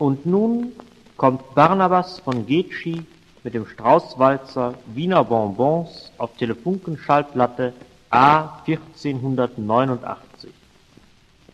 Und nun kommt Barnabas von Getschi mit dem Straußwalzer Wiener Bonbons auf Telefunken-Schallplatte A 1489.